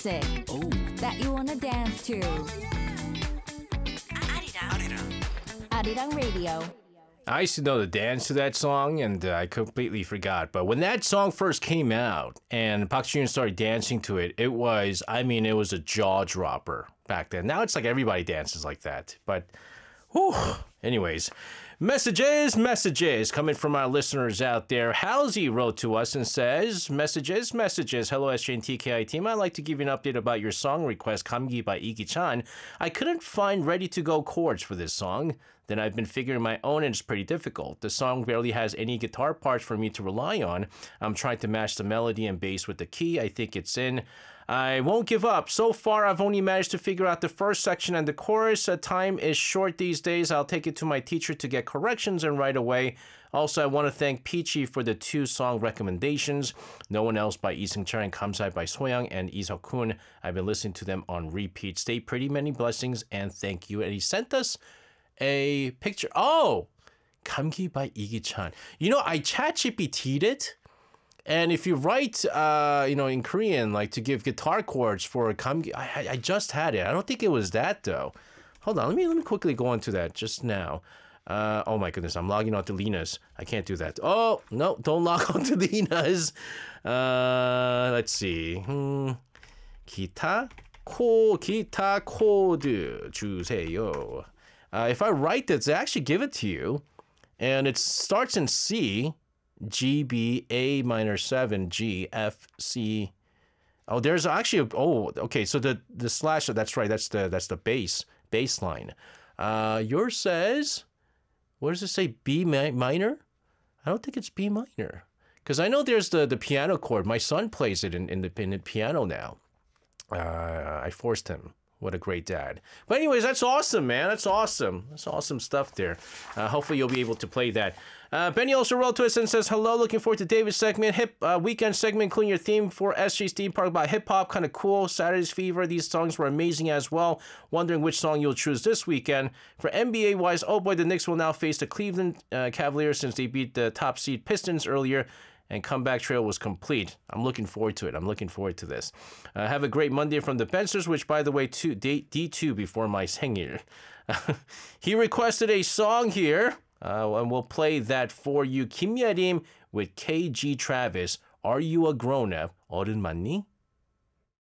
music that you wanna dance to. Arirang Radio. I used to know the dance to that song, and I completely forgot. But when that song first came out and Park Ji-yoon started dancing to it, it was a jaw dropper back then. Now it's like everybody dances like that. But, whew. Anyways, messages coming from our listeners out there. Halsey wrote to us and says, messages. Hello, SJ and TKI team. I'd like to give you an update about your song request, 감기 by Igi-chan. I couldn't find ready-to-go chords for this song. Then I've been figuring my own, and it's pretty difficult. The song barely has any guitar parts for me to rely on. I'm trying to match the melody and bass with the key. I think it's in. I won't give up. So far, I've only managed to figure out the first section and the chorus. Time is short these days. I'll take it to my teacher to get corrections and right away. Also, I want to thank Peachy for the 2 song recommendations. No One Else by Lee Seung-cheol and Kamsai by Soyoung and Lee Seok-kun. I've been listening to them on repeat. Stay pretty, many blessings, and thank you. And he sent us a picture. Oh, 감기 by Igi-chan. You know, I ChatGPT'd it. And if you write, in Korean, like to give guitar chords for 감기, I just had it. I don't think it was that though. Hold on, let me quickly go into that just now. Oh my goodness, I'm logging on to Lena's. I can't do that. Oh no, don't log on to Lena's. Let's see. 기타 코드 주세요. If I write this, they actually give it to you, and it starts in C. G, B, A minor 7, G, F, C. Oh, there's actually okay. So the slash, that's right. That's the bass line. Yours says, what does it say? B minor? I don't think it's B minor, because I know there's the piano chord. My son plays it in the piano now. I forced him. What a great dad. But anyways, that's awesome, man. That's awesome. That's awesome stuff there. Hopefully you'll be able to play that. Benny also wrote to us and says, hello, looking forward to David's segment, weekend segment, including your theme for SG's theme park about hip-hop. Kind of cool. Saturday's Fever. These songs were amazing as well. Wondering which song you'll choose this weekend. For NBA-wise, oh boy, the Knicks will now face the Cleveland Cavaliers since they beat the top seed Pistons earlier. And comeback trail was complete. I'm looking forward to it. I'm looking forward to this. Have a great Monday from the Bencers, which, by the way, D2 before my 생일. He requested a song here, and we'll play that for you. Kim Yerim with KG Travis. Are you a grown-up? 어른 맞니?